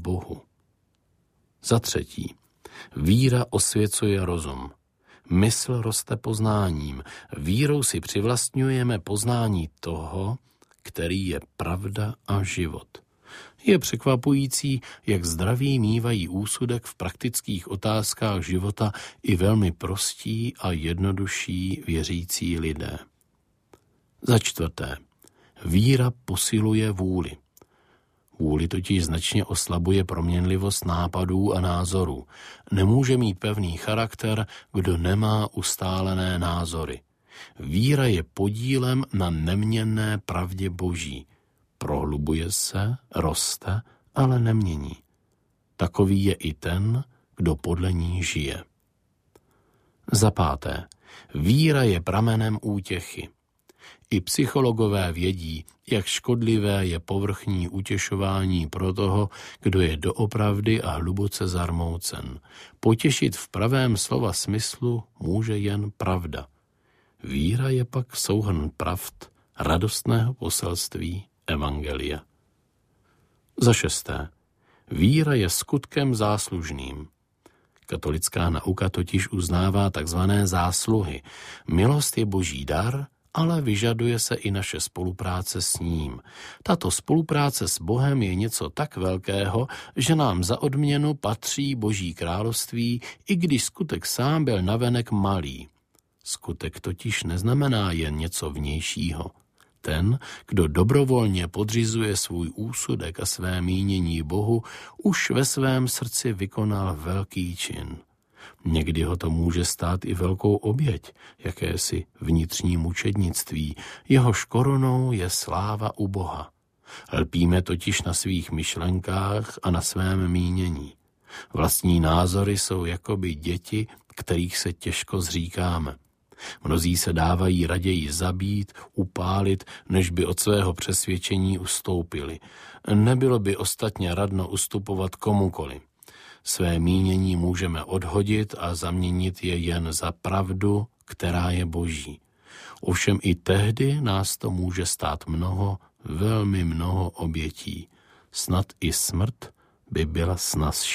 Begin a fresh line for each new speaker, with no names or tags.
Bohu. Za třetí, víra osvěcuje rozum. Mysl roste poznáním. Vírou si přivlastňujeme poznání toho, který je pravda a život. Je překvapující, jak zdraví mívají úsudek v praktických otázkách života i velmi prostí a jednodušší věřící lidé. Za čtvrté, víra posiluje vůli. Vůli totiž značně oslabuje proměnlivost nápadů a názorů. Nemůže mít pevný charakter, kdo nemá ustálené názory. Víra je podílem na neměnné pravdě Boží. Prohlubuje se, roste, ale nemění. Takový je i ten, kdo podle ní žije. Za páté, víra je pramenem útěchy. I psychologové vědí, jak škodlivé je povrchní utěšování pro toho, kdo je doopravdy a hluboce zarmoucen. Potěšit v pravém slova smyslu může jen pravda. Víra je pak souhrn pravd radostného poselství evangelia. Za šesté, víra je skutkem záslužným. Katolická nauka totiž uznává takzvané zásluhy. Milost je boží dar, ale vyžaduje se i naše spolupráce s ním. Tato spolupráce s Bohem je něco tak velkého, že nám za odměnu patří Boží království, i když skutek sám byl navenek malý. Skutek totiž neznamená jen něco vnějšího. Ten, kdo dobrovolně podřizuje svůj úsudek a své mínění Bohu, už ve svém srdci vykonal velký čin. Někdy ho to může stát i velkou oběť, jakési vnitřní mučednictví. Jehož korunou je sláva u Boha. Lpíme totiž na svých myšlenkách a na svém mínění. Vlastní názory jsou jakoby děti, kterých se těžko zříkáme. Mnozí se dávají raději zabít, upálit, než by od svého přesvědčení ustoupili. Nebylo by ostatně radno ustupovat komukoli. Své mínění můžeme odhodit a zaměnit je jen za pravdu, která je boží. Ovšem i tehdy nás to může stát mnoho, velmi mnoho obětí. Snad i smrt by byla snazší.